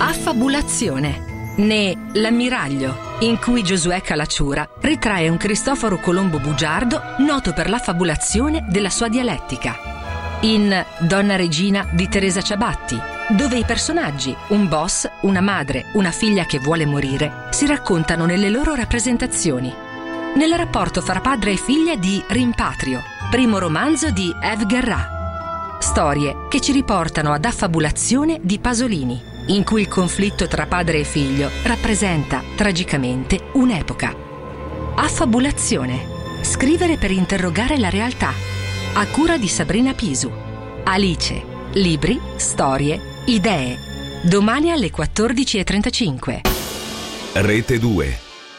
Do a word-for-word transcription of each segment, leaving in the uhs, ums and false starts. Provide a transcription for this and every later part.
Affabulazione, né L'ammiraglio, in cui Giosuè Calacciura ritrae un Cristoforo Colombo bugiardo noto per l'affabulazione della sua dialettica. In Donna Regina di Teresa Ciabatti, dove i personaggi, un boss, una madre, una figlia che vuole morire, si raccontano nelle loro rappresentazioni. Nel rapporto fra padre e figlia di Rimpatrio, primo romanzo di Ève Guerrat. Storie che ci riportano ad Affabulazione di Pasolini, in cui il conflitto tra padre e figlio rappresenta tragicamente un'epoca. Affabulazione. Scrivere per interrogare la realtà. A cura di Sabrina Pisu. Alice. Libri, storie, idee. Domani alle quattordici e trentacinque. Rete due.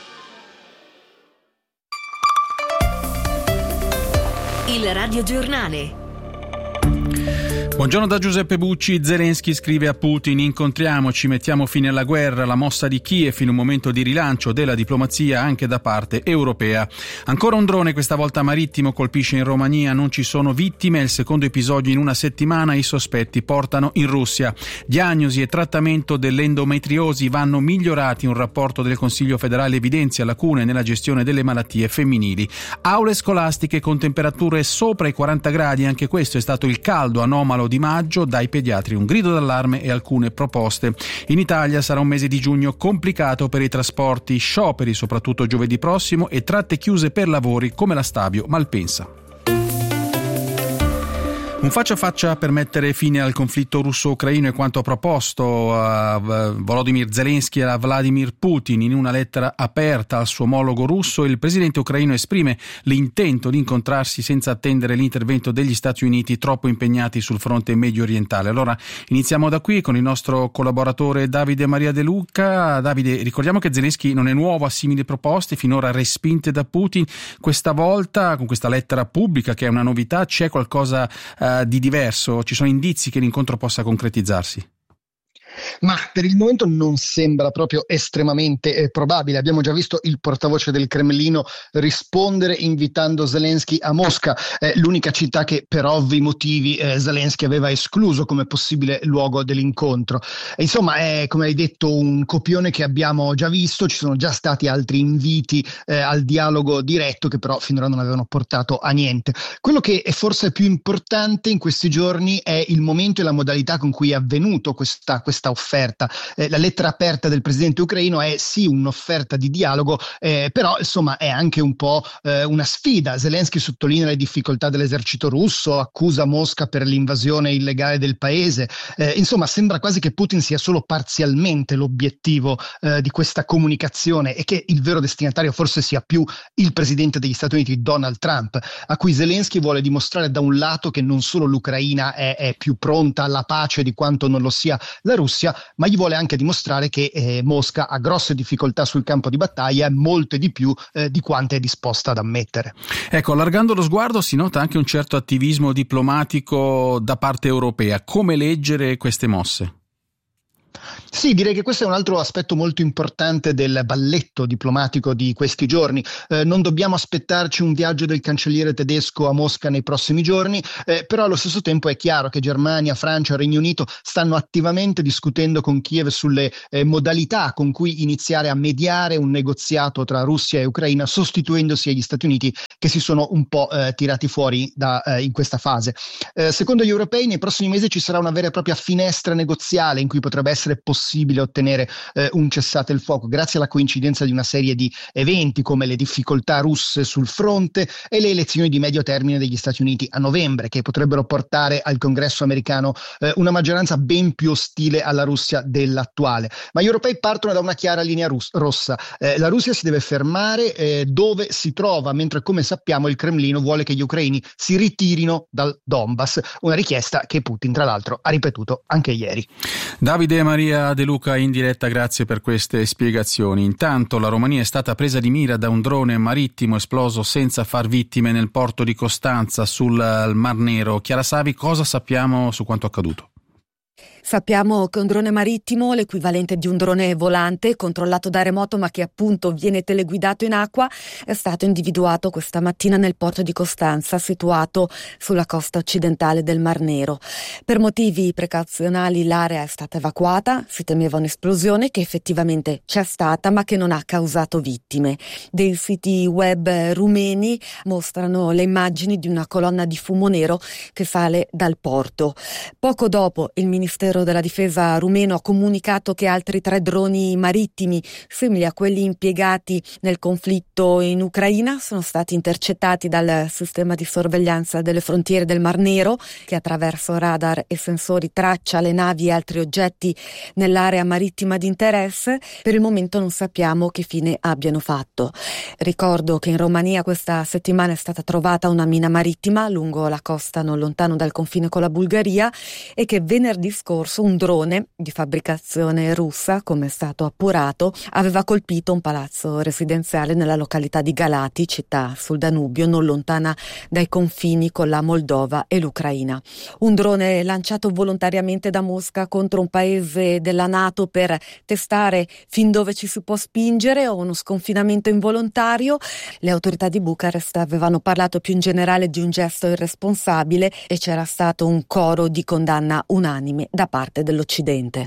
Il radiogiornale. Buongiorno da Giuseppe Bucci. Zelensky scrive a Putin: incontriamoci, mettiamo fine alla guerra, la mossa di Kiev in un momento di rilancio della diplomazia anche da parte europea. Ancora un drone, questa volta marittimo, colpisce in Romania, non ci sono vittime, è il secondo episodio in una settimana, i sospetti portano in Russia. Diagnosi e trattamento dell'endometriosi vanno migliorati, un rapporto del Consiglio federale evidenzia lacune nella gestione delle malattie femminili. Aule scolastiche con temperature sopra i quaranta gradi, anche questo è stato il caldo anomalo di maggio, dai pediatri un grido d'allarme e alcune proposte. In Italia sarà un mese di giugno complicato per i trasporti, scioperi soprattutto giovedì prossimo e tratte chiuse per lavori come la Stabio Malpensa. Un faccia a faccia per mettere fine al conflitto russo-ucraino è quanto proposto uh, Volodymyr Zelensky a Vladimir Putin. In una lettera aperta al suo omologo russo, il presidente ucraino esprime l'intento di incontrarsi senza attendere l'intervento degli Stati Uniti, troppo impegnati sul fronte medio orientale. Allora iniziamo da qui con il nostro collaboratore Davide Maria De Luca. Davide, ricordiamo che Zelensky non è nuovo a simili proposte, finora respinte da Putin. Questa volta, con questa lettera pubblica che è una novità, c'è qualcosa uh, di diverso? Ci sono indizi che l'incontro possa concretizzarsi? Ma per il momento non sembra proprio estremamente eh, probabile. Abbiamo già visto il portavoce del Cremlino rispondere invitando Zelensky a Mosca, eh, l'unica città che per ovvi motivi eh, Zelensky aveva escluso come possibile luogo dell'incontro. E insomma è, come hai detto, un copione che abbiamo già visto. Ci sono già stati altri inviti eh, al dialogo diretto che però finora non avevano portato a niente. Quello che è forse più importante in questi giorni è il momento e la modalità con cui è avvenuto questa, questa offerta. Eh, la lettera aperta del presidente ucraino è sì un'offerta di dialogo, eh, però insomma è anche un po' eh, una sfida. Zelensky sottolinea le difficoltà dell'esercito russo, accusa Mosca per l'invasione illegale del paese. Eh, insomma sembra quasi che Putin sia solo parzialmente l'obiettivo eh, di questa comunicazione e che il vero destinatario forse sia più il presidente degli Stati Uniti Donald Trump, a cui Zelensky vuole dimostrare da un lato che non solo l'Ucraina è, è più pronta alla pace di quanto non lo sia la Russia, ma gli vuole anche dimostrare che eh, Mosca ha grosse difficoltà sul campo di battaglia, molte di più eh, di quante è disposta ad ammettere. Ecco, allargando lo sguardo si nota anche un certo attivismo diplomatico da parte europea. Come leggere queste mosse? Sì, direi che questo è un altro aspetto molto importante del balletto diplomatico di questi giorni. Eh, non dobbiamo aspettarci un viaggio del cancelliere tedesco a Mosca nei prossimi giorni, eh, però allo stesso tempo è chiaro che Germania, Francia, Regno Unito stanno attivamente discutendo con Kiev sulle eh, modalità con cui iniziare a mediare un negoziato tra Russia e Ucraina, sostituendosi agli Stati Uniti che si sono un po' eh, tirati fuori da, eh, in questa fase. Eh, secondo gli europei nei prossimi mesi ci sarà una vera e propria finestra negoziale in cui potrebbe essere possibile ottenere eh, un cessate il fuoco grazie alla coincidenza di una serie di eventi come le difficoltà russe sul fronte e le elezioni di medio termine degli Stati Uniti a novembre, che potrebbero portare al Congresso americano eh, una maggioranza ben più ostile alla Russia dell'attuale. Ma gli europei partono da una chiara linea rus- rossa. Eh, la Russia si deve fermare eh, dove si trova, mentre come sappiamo il Cremlino vuole che gli ucraini si ritirino dal Donbass, una richiesta che Putin tra l'altro ha ripetuto anche ieri. Davide Maria De Luca in diretta, grazie per queste spiegazioni. Intanto la Romania è stata presa di mira da un drone marittimo esploso senza far vittime nel porto di Costanza sul Mar Nero. Chiara Savi, cosa sappiamo su quanto accaduto? Sappiamo che un drone marittimo, l'equivalente di un drone volante, controllato da remoto ma che appunto viene teleguidato in acqua, è stato individuato questa mattina nel porto di Costanza, situato sulla costa occidentale del Mar Nero. Per motivi precauzionali l'area è stata evacuata, si temeva un'esplosione che effettivamente c'è stata ma che non ha causato vittime. Dei siti web rumeni mostrano le immagini di una colonna di fumo nero che sale dal porto. Poco dopo il Ministero della Difesa rumeno ha comunicato che altri tre droni marittimi simili a quelli impiegati nel conflitto in Ucraina sono stati intercettati dal sistema di sorveglianza delle frontiere del Mar Nero, che attraverso radar e sensori traccia le navi e altri oggetti nell'area marittima di interesse. Per il momento non sappiamo che fine abbiano fatto. Ricordo che in Romania questa settimana è stata trovata una mina marittima lungo la costa non lontano dal confine con la Bulgaria e che venerdì scorso un drone di fabbricazione russa, come è stato appurato, aveva colpito un palazzo residenziale nella località di Galati, città sul Danubio, non lontana dai confini con la Moldova e l'Ucraina. Un drone lanciato volontariamente da Mosca contro un paese della NATO per testare fin dove ci si può spingere o uno sconfinamento involontario. Le autorità di Bucarest avevano parlato più in generale di un gesto irresponsabile e c'era stato un coro di condanna unanime da parte dell'Occidente.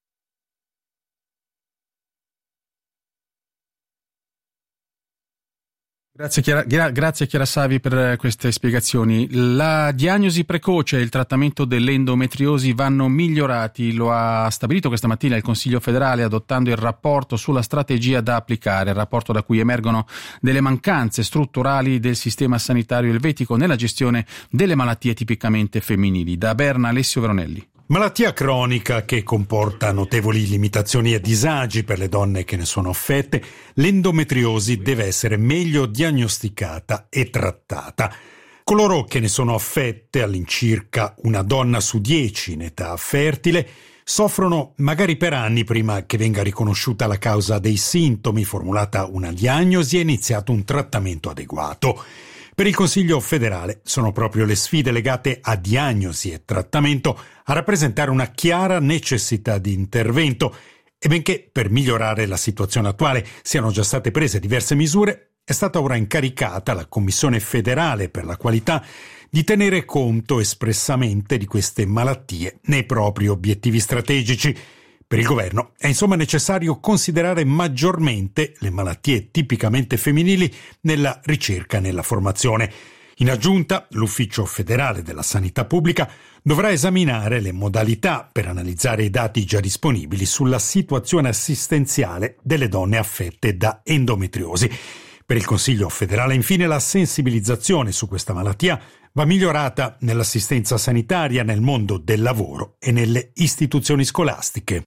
Grazie Chiara, gra- grazie Chiara Savi per queste spiegazioni. La diagnosi precoce e il trattamento dell'endometriosi vanno migliorati, lo ha stabilito questa mattina il Consiglio federale adottando il rapporto sulla strategia da applicare, il rapporto da cui emergono delle mancanze strutturali del sistema sanitario elvetico nella gestione delle malattie tipicamente femminili. Da Berna, Alessio Veronelli. Malattia cronica che comporta notevoli limitazioni e disagi per le donne che ne sono affette, l'endometriosi deve essere meglio diagnosticata e trattata. Coloro che ne sono affette, all'incirca una donna su dieci in età fertile, soffrono magari per anni prima che venga riconosciuta la causa dei sintomi, formulata una diagnosi e iniziato un trattamento adeguato. Per il Consiglio federale sono proprio le sfide legate a diagnosi e trattamento a rappresentare una chiara necessità di intervento e benché per migliorare la situazione attuale siano già state prese diverse misure, è stata ora incaricata la Commissione federale per la qualità di tenere conto espressamente di queste malattie nei propri obiettivi strategici. Per il governo è insomma necessario considerare maggiormente le malattie tipicamente femminili nella ricerca e nella formazione. In aggiunta, l'Ufficio federale della sanità pubblica dovrà esaminare le modalità per analizzare i dati già disponibili sulla situazione assistenziale delle donne affette da endometriosi. Per il Consiglio federale, infine, la sensibilizzazione su questa malattia va migliorata nell'assistenza sanitaria, nel mondo del lavoro e nelle istituzioni scolastiche.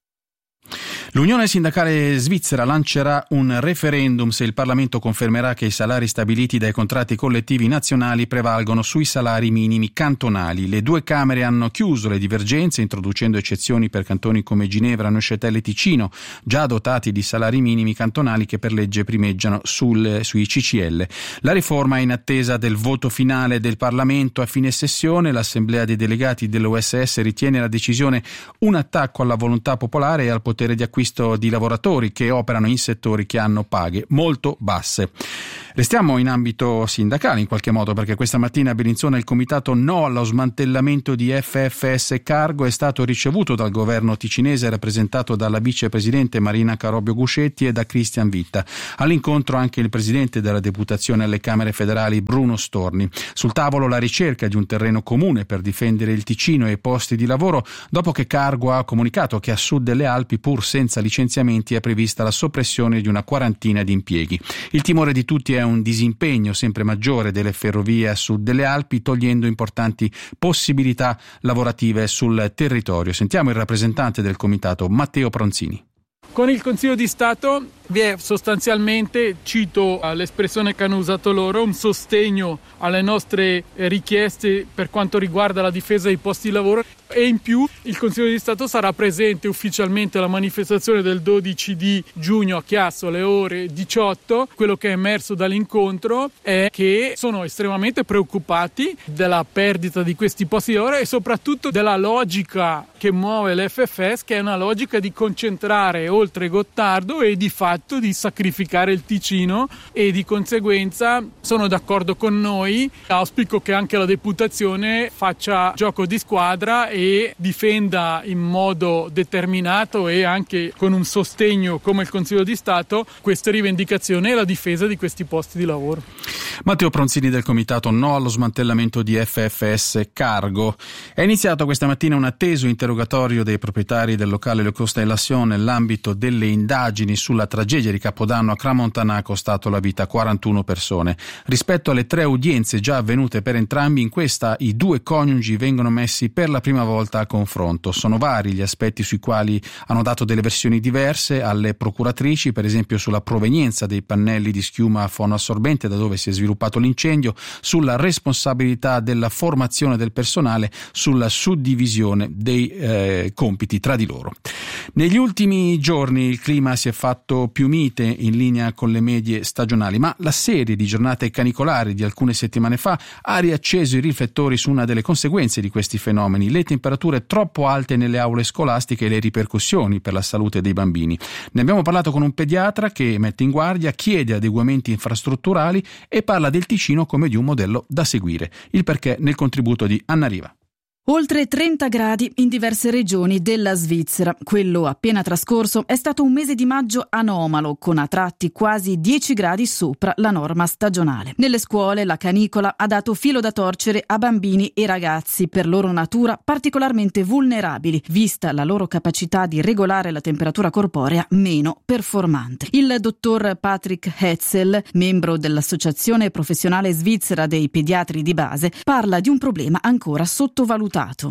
L'Unione Sindacale Svizzera lancerà un referendum se il Parlamento confermerà che i salari stabiliti dai contratti collettivi nazionali prevalgono sui salari minimi cantonali. Le due Camere hanno chiuso le divergenze introducendo eccezioni per cantoni come Ginevra, Neuchâtel e Ticino, già dotati di salari minimi cantonali che per legge primeggiano sul, sui C C L. La riforma è in attesa del voto finale del Parlamento a fine sessione. L'Assemblea dei delegati dell'O S S ritiene la decisione un attacco alla volontà popolare e al potere di acquisto di lavoratori che operano in settori che hanno paghe molto basse. Restiamo in ambito sindacale in qualche modo, perché questa mattina a Bellinzona il comitato no allo smantellamento di F F S Cargo è stato ricevuto dal governo ticinese rappresentato dalla vicepresidente Marina Carobio Guscetti e da Christian Vitta. All'incontro anche il presidente della deputazione alle Camere federali Bruno Storni. Sul tavolo la ricerca di un terreno comune per difendere il Ticino e i posti di lavoro, dopo che Cargo ha comunicato che a sud delle Alpi, pur senza licenziamenti, è prevista la soppressione di una quarantina di impieghi. Il timore di tutti è un disimpegno sempre maggiore delle ferrovie a sud delle Alpi, togliendo importanti possibilità lavorative sul territorio. Sentiamo il rappresentante del comitato Matteo Pronzini. Con il Consiglio di Stato vi è sostanzialmente, cito l'espressione che hanno usato loro, un sostegno alle nostre richieste per quanto riguarda la difesa dei posti di lavoro, e in più il Consiglio di Stato sarà presente ufficialmente alla manifestazione del dodici di giugno a Chiasso alle ore diciotto. Quello che è emerso dall'incontro è che sono estremamente preoccupati della perdita di questi posti di lavoro e soprattutto della logica che muove l'F F S, che è una logica di concentrare oltre Gottardo e di fatto di sacrificare il Ticino, e di conseguenza sono d'accordo con noi. Auspico che anche la deputazione faccia gioco di squadra e difenda in modo determinato e anche con un sostegno come il Consiglio di Stato queste rivendicazioni e la difesa di questi posti di lavoro. Matteo Pronzini del Comitato No allo smantellamento di F F S Cargo. È iniziato questa mattina un atteso interrogatorio dei proprietari del locale Le Constellation nell'ambito delle indagini sulla tragedia di Capodanno a Crans-Montana, ha costato la vita a quarantuno persone. Rispetto alle tre udienze già avvenute per entrambi, in questa i due coniugi vengono messi per la prima volta a confronto. Sono vari gli aspetti sui quali hanno dato delle versioni diverse alle procuratrici, per esempio sulla provenienza dei pannelli di schiuma fonoassorbente da dove si è sviluppato l'incendio, sulla responsabilità della formazione del personale, sulla suddivisione dei eh, compiti tra di loro. Negli ultimi giorni il clima si è fatto più mite in linea con le medie stagionali, ma la serie di giornate canicolari di alcune settimane fa ha riacceso i riflettori su una delle conseguenze di questi fenomeni: le temperature troppo alte nelle aule scolastiche e le ripercussioni per la salute dei bambini. Ne abbiamo parlato con un pediatra che mette in guardia, chiede adeguamenti infrastrutturali e parla del Ticino come di un modello da seguire. Il perché nel contributo di Anna Riva. Oltre trenta gradi in diverse regioni della Svizzera. Quello appena trascorso è stato un mese di maggio anomalo, con a tratti quasi dieci gradi sopra la norma stagionale. Nelle scuole la canicola ha dato filo da torcere a bambini e ragazzi, per loro natura particolarmente vulnerabili, vista la loro capacità di regolare la temperatura corporea meno performante. Il dottor Patrick Hetzel, membro dell'Associazione Professionale Svizzera dei Pediatri di Base, parla di un problema ancora sottovalutato.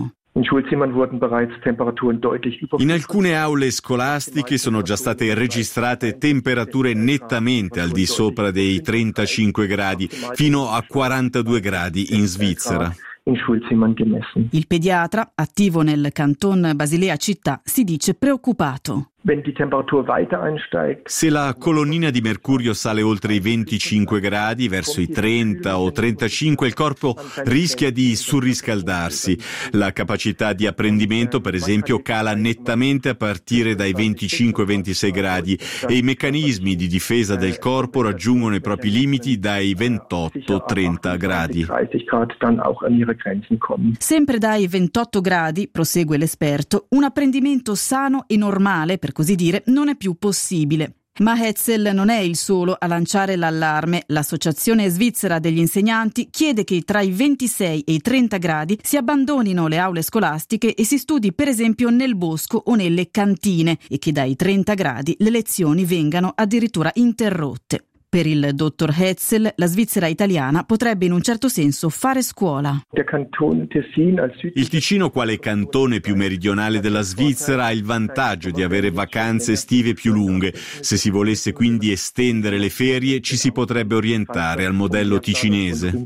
In alcune aule scolastiche sono già state registrate temperature nettamente al di sopra dei trentacinque gradi, fino a quarantadue gradi in Svizzera. Il pediatra, attivo nel canton Basilea Città, si dice preoccupato. Se la colonnina di mercurio sale oltre i venticinque gradi, verso i trenta o trentacinque, il corpo rischia di surriscaldarsi. La capacità di apprendimento, per esempio, cala nettamente a partire dai venticinque ventisei gradi e i meccanismi di difesa del corpo raggiungono i propri limiti dai ventotto trenta gradi. Sempre dai ventotto gradi, prosegue l'esperto, un apprendimento sano e normale, per così dire, non è più possibile. Ma Hetzel non è il solo a lanciare l'allarme. L'Associazione Svizzera degli Insegnanti chiede che tra i ventisei e i trenta gradi si abbandonino le aule scolastiche e si studi per esempio nel bosco o nelle cantine, e che dai trenta gradi le lezioni vengano addirittura interrotte. Per il dottor Hetzel, la Svizzera italiana potrebbe in un certo senso fare scuola. Il Ticino, quale cantone più meridionale della Svizzera, ha il vantaggio di avere vacanze estive più lunghe. Se si volesse quindi estendere le ferie, ci si potrebbe orientare al modello ticinese.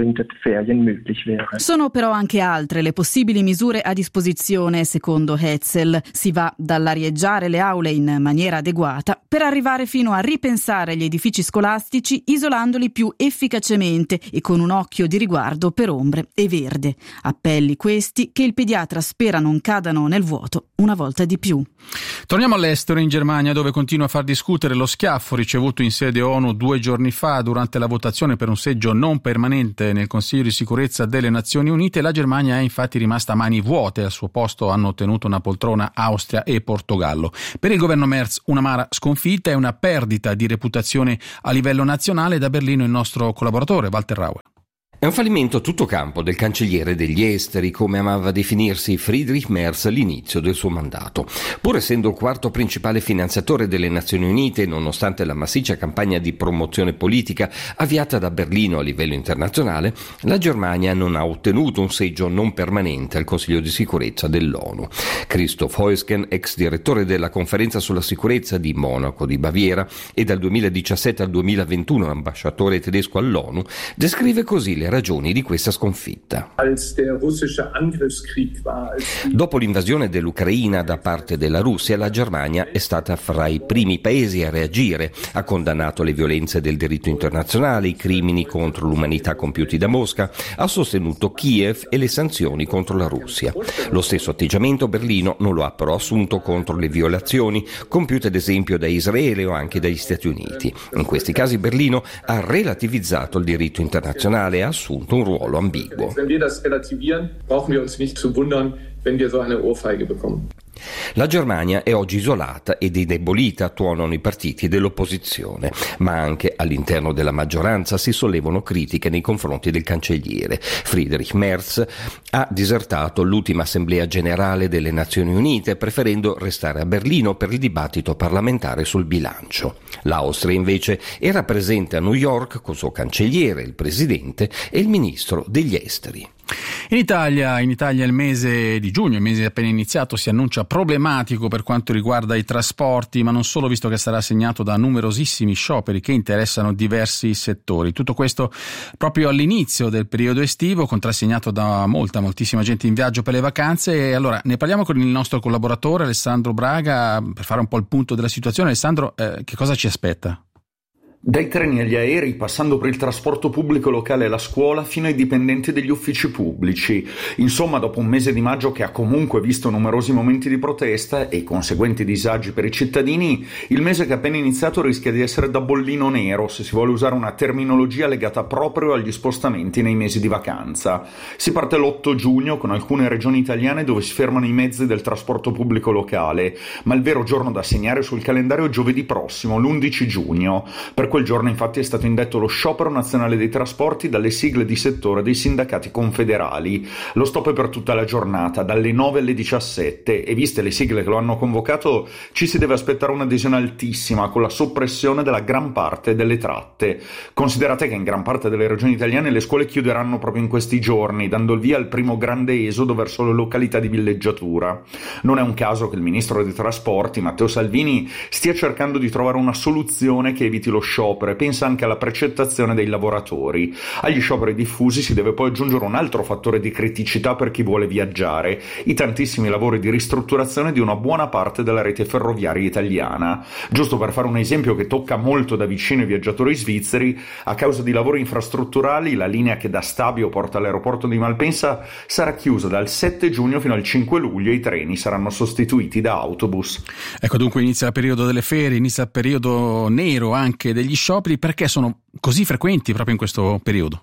Sono però anche altre le possibili misure a disposizione, secondo Hetzel. Si va dall'arieggiare le aule in maniera adeguata per arrivare fino a ripensare gli edifici scolastici, isolandoli più efficacemente e con un occhio di riguardo per ombre e verde. Appelli questi che il pediatra spera non cadano nel vuoto una volta di più. Torniamo all'estero, in Germania, dove continua a far discutere lo schiaffo ricevuto in sede ONU due giorni fa durante la votazione per un seggio non permanente nel Consiglio di sicurezza delle Nazioni Unite. La Germania è infatti rimasta a mani vuote, al suo posto hanno ottenuto una poltrona Austria e Portogallo. Per il governo Merz un'amara sconfitta e una perdita di reputazione a livello nazionale. Da Berlino il nostro collaboratore Walter Rauer. È un fallimento a tutto campo del cancelliere degli esteri, come amava definirsi Friedrich Merz all'inizio del suo mandato. Pur essendo il quarto principale finanziatore delle Nazioni Unite, nonostante la massiccia campagna di promozione politica avviata da Berlino a livello internazionale, la Germania non ha ottenuto un seggio non permanente al Consiglio di sicurezza dell'ONU. Christoph Heusgen, ex direttore della Conferenza sulla sicurezza di Monaco di Baviera e dal duemiladiciassette al duemilaventuno ambasciatore tedesco all'ONU, descrive così le ragioni di questa sconfitta. Dopo l'invasione dell'Ucraina da parte della Russia, la Germania è stata fra i primi paesi a reagire, ha condannato le violenze del diritto internazionale, i crimini contro l'umanità compiuti da Mosca, ha sostenuto Kiev e le sanzioni contro la Russia. Lo stesso atteggiamento Berlino non lo ha però assunto contro le violazioni compiute ad esempio da Israele o anche dagli Stati Uniti. In questi casi Berlino ha relativizzato il diritto internazionale e ha assunto un ruolo ambiguo. La Germania è oggi isolata ed indebolita, tuonano i partiti dell'opposizione, ma anche all'interno della maggioranza si sollevano critiche nei confronti del cancelliere. Friedrich Merz ha disertato l'ultima assemblea generale delle Nazioni Unite, preferendo restare a Berlino per il dibattito parlamentare sul bilancio. L'Austria invece era presente a New York con suo cancelliere, il presidente e il ministro degli esteri. In Italia, in Italia il mese di giugno, il mese appena iniziato, si annuncia problematico per quanto riguarda i trasporti, ma non solo, visto che sarà segnato da numerosissimi scioperi che interessano diversi settori. Tutto questo proprio all'inizio del periodo estivo, contrassegnato da molta, moltissima gente in viaggio per le vacanze. E allora ne parliamo con il nostro collaboratore Alessandro Braga per fare un po' il punto della situazione. Alessandro, eh, che cosa ci aspetta? Dai treni agli aerei, passando per il trasporto pubblico locale e la scuola, fino ai dipendenti degli uffici pubblici. Insomma, dopo un mese di maggio che ha comunque visto numerosi momenti di protesta e i conseguenti disagi per i cittadini, il mese che è appena iniziato rischia di essere da bollino nero, se si vuole usare una terminologia legata proprio agli spostamenti nei mesi di vacanza. Si parte l'otto giugno con alcune regioni italiane dove si fermano i mezzi del trasporto pubblico locale, ma il vero giorno da segnare sul calendario è giovedì prossimo, l'undici giugno. Per quel giorno infatti è stato indetto lo sciopero nazionale dei trasporti dalle sigle di settore dei sindacati confederali. Lo stop è per tutta la giornata, dalle nove alle diciassette, e viste le sigle che lo hanno convocato ci si deve aspettare un'adesione altissima, con la soppressione della gran parte delle tratte. Considerate che in gran parte delle regioni italiane le scuole chiuderanno proprio in questi giorni, dando il via al primo grande esodo verso le località di villeggiatura. Non è un caso che il ministro dei trasporti, Matteo Salvini, stia cercando di trovare una soluzione che eviti lo sciopero e pensa anche alla precettazione dei lavoratori. Agli scioperi diffusi si deve poi aggiungere un altro fattore di criticità per chi vuole viaggiare: i tantissimi lavori di ristrutturazione di una buona parte della rete ferroviaria italiana. Giusto per fare un esempio che tocca molto da vicino i viaggiatori svizzeri, a causa di lavori infrastrutturali la linea che da Stabio porta all'aeroporto di Malpensa sarà chiusa dal sette giugno fino al cinque luglio e i treni saranno sostituiti da autobus. Ecco, dunque inizia il periodo delle ferie, inizia il periodo nero anche degli scioperi. Perché sono così frequenti proprio in questo periodo?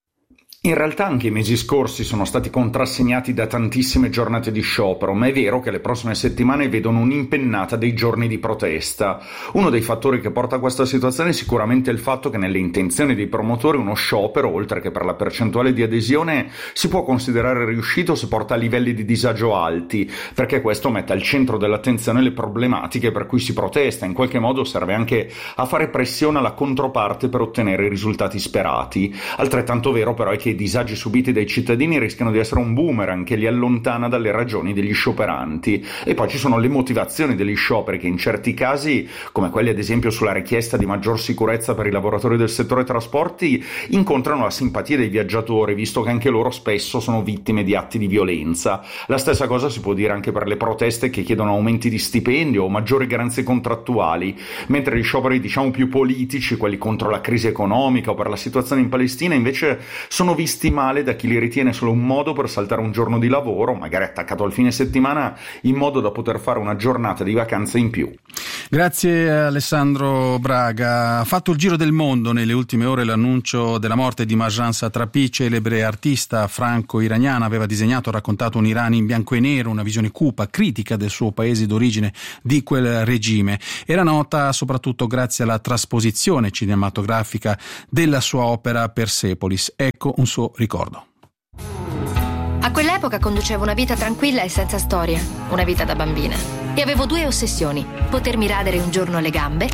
In realtà anche i mesi scorsi sono stati contrassegnati da tantissime giornate di sciopero, ma è vero che le prossime settimane vedono un'impennata dei giorni di protesta. Uno dei fattori che porta a questa situazione è sicuramente il fatto che nelle intenzioni dei promotori uno sciopero, oltre che per la percentuale di adesione, si può considerare riuscito se porta a livelli di disagio alti, perché questo mette al centro dell'attenzione le problematiche per cui si protesta, in qualche modo serve anche a fare pressione alla controparte per ottenere i risultati sperati. Altrettanto vero però è che i disagi subiti dai cittadini rischiano di essere un boomerang che li allontana dalle ragioni degli scioperanti. E poi ci sono le motivazioni degli scioperi che in certi casi, come quelli ad esempio sulla richiesta di maggior sicurezza per i lavoratori del settore trasporti, incontrano la simpatia dei viaggiatori, visto che anche loro spesso sono vittime di atti di violenza. La stessa cosa si può dire anche per le proteste che chiedono aumenti di stipendio o maggiori garanzie contrattuali, mentre gli scioperi diciamo più politici, quelli contro la crisi economica o per la situazione in Palestina, invece sono visti male da chi li ritiene solo un modo per saltare un giorno di lavoro, magari attaccato al fine settimana, in modo da poter fare una giornata di vacanza in più. Grazie Alessandro Braga. Ha fatto il giro del mondo nelle ultime ore l'annuncio della morte di Marjan Satrapi, celebre artista franco-iraniana. Aveva disegnato e raccontato un Iran in bianco e nero, una visione cupa, critica del suo paese d'origine, di quel regime. Era nota soprattutto grazie alla trasposizione cinematografica della sua opera Persepolis. Ecco un suo ricordo. A quell'epoca conducevo una vita tranquilla e senza storia, una vita da bambina. E avevo due ossessioni: potermi radere un giorno le gambe.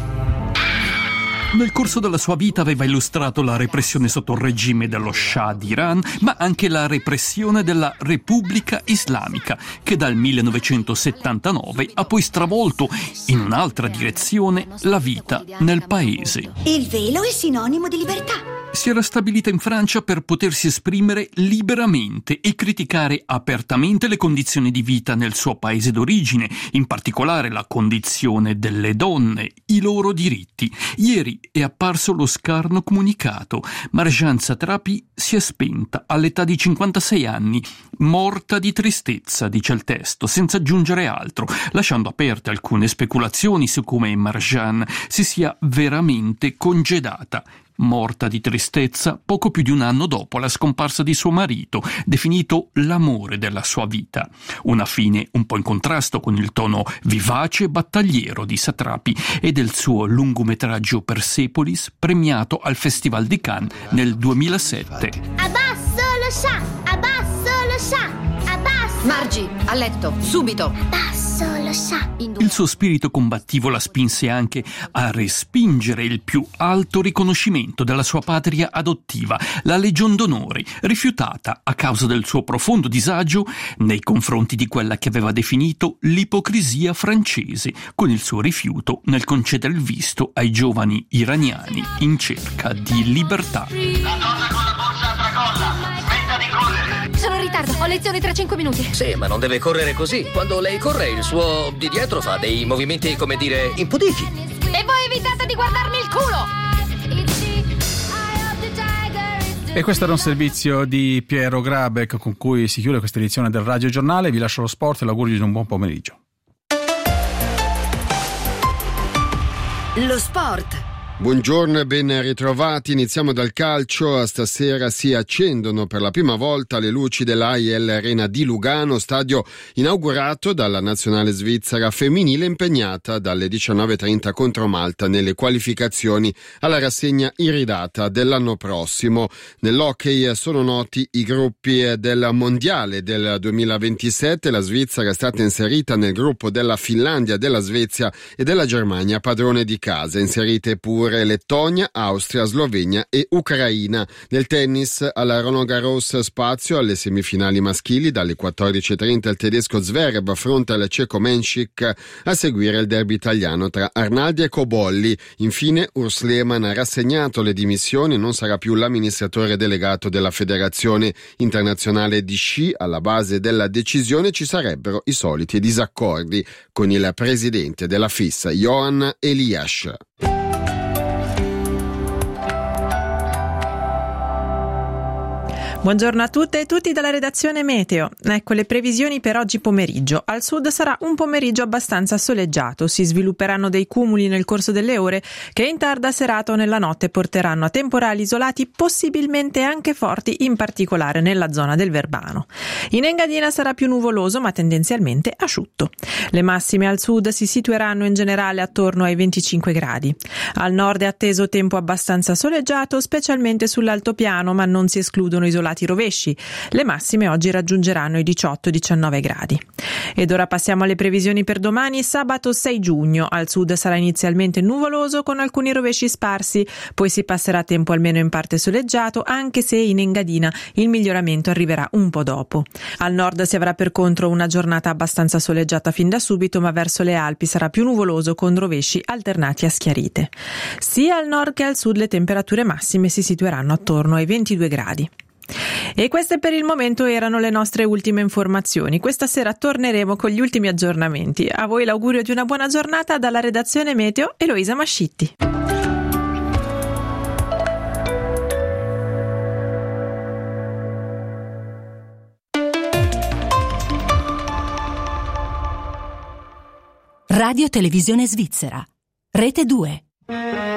Nel corso della sua vita aveva illustrato la repressione sotto il regime dello Shah d'Iran, ma anche la repressione della Repubblica Islamica, che dal millenovecentosettantanove ha poi stravolto in un'altra direzione la vita nel paese. Il velo è sinonimo di libertà. Si era stabilita in Francia per potersi esprimere liberamente e criticare apertamente le condizioni di vita nel suo paese d'origine, in particolare la condizione delle donne, i loro diritti. Ieri è apparso lo scarno comunicato: Marjan Satrapi si è spenta all'età di cinquantasei anni, morta di tristezza, dice il testo, senza aggiungere altro, lasciando aperte alcune speculazioni su come Marjan si sia veramente congedata. Morta di tristezza poco più di un anno dopo la scomparsa di suo marito, definito l'amore della sua vita. Una fine un po' in contrasto con il tono vivace e battagliero di Satrapi e del suo lungometraggio Persepolis, premiato al Festival di Cannes nel duemilasette. Abbasso lo Shah! Abbasso lo Shah! Abbasso! Margie, a letto, subito! Abbasso lo Shah! Il suo spirito combattivo la spinse anche a respingere il più alto riconoscimento della sua patria adottiva, la Legion d'Onore, rifiutata a causa del suo profondo disagio nei confronti di quella che aveva definito l'ipocrisia francese, con il suo rifiuto nel concedere il visto ai giovani iraniani in cerca di libertà. La donna con la borsa a tracolla, smetta di correre! Sono in ritardo, ho lezione tra cinque minuti. Sì, ma non deve correre così. Quando lei corre, il suo di dietro fa dei movimenti, come dire, impuditi. E voi evitate di guardarmi il culo! E questo era un servizio di Piero Grabeck con cui si chiude questa edizione del Radio Giornale. Vi lascio lo sport e l'augurio di un buon pomeriggio. Lo sport. Buongiorno e ben ritrovati. Iniziamo dal calcio. Stasera si accendono per la prima volta le luci dell'A I L Arena di Lugano, stadio inaugurato dalla nazionale svizzera femminile impegnata dalle diciannove e trenta contro Malta nelle qualificazioni alla rassegna iridata dell'anno prossimo. Nell'hockey sono noti i gruppi del mondiale del duemilaventisette. La Svizzera è stata inserita nel gruppo della Finlandia, della Svezia e della Germania, padrone di casa. Inserite pure Lettonia, Austria, Slovenia e Ucraina. Nel tennis alla Roland Garros spazio alle semifinali maschili. Dalle quattordici e trenta il tedesco Zverev affronta il ceco Menšik, a seguire il derby italiano tra Arnaldi e Cobolli. Infine Urs Lehmann ha rassegnato le dimissioni, non sarà più l'amministratore delegato della Federazione Internazionale di Sci. Alla base della decisione ci sarebbero i soliti disaccordi con il presidente della F I S, Johan Elias. Buongiorno a tutte e tutti dalla redazione Meteo. Ecco le previsioni per oggi pomeriggio. Al sud sarà un pomeriggio abbastanza soleggiato. Si svilupperanno dei cumuli nel corso delle ore che in tarda serata o nella notte porteranno a temporali isolati, possibilmente anche forti, in particolare nella zona del Verbano. In Engadina sarà più nuvoloso ma tendenzialmente asciutto. Le massime al sud si situeranno in generale attorno ai venticinque gradi. Al nord è atteso tempo abbastanza soleggiato, specialmente sull'altopiano, ma non si escludono isolati rovesci. Le massime oggi raggiungeranno i diciotto diciannove gradi. Ed ora passiamo alle previsioni per domani, sabato sei giugno. Al sud sarà inizialmente nuvoloso con alcuni rovesci sparsi, poi si passerà a tempo almeno in parte soleggiato, anche se in Engadina il miglioramento arriverà un po' dopo. Al nord si avrà per contro una giornata abbastanza soleggiata fin da subito, ma verso le Alpi sarà più nuvoloso con rovesci alternati a schiarite. Sia al nord che al sud le temperature massime si situeranno attorno ai ventidue gradi. E queste per il momento erano le nostre ultime informazioni. Questa sera torneremo con gli ultimi aggiornamenti. A voi l'augurio di una buona giornata dalla redazione Meteo, Eloisa Mascitti. Radio Televisione Svizzera. Rete due.